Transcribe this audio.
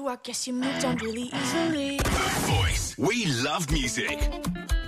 I guess you moved on really easily. Voice. We love music.